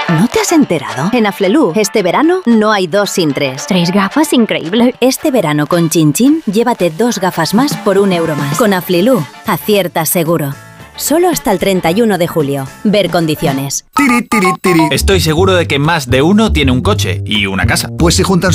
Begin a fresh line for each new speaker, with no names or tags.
¿No te has enterado? En Aflelu, este verano, no hay 2 sin 3.
3 gafas, increíble.
Este verano con Chin Chin, llévate 2 gafas más por €1 más. Con Aflelu, aciertas seguro. Solo hasta el 31 de julio. Ver condiciones.
Estoy seguro de que más de uno tiene un coche y una casa.
Pues si juntan